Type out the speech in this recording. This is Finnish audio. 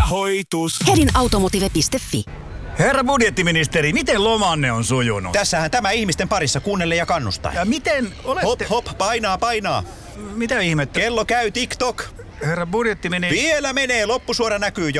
Rahoitus. Hedinautomotive.fi. Herra budjettiministeri, miten lomanne on sujunut? Tässähän tämä ihmisten parissa kuunnelle ja kannustaa. Ja miten olette... Hop, painaa. Mitä ihmettä? Kello käy TikTok. Herra budjettiministeri... Vielä menee, loppusuora näkyy jo.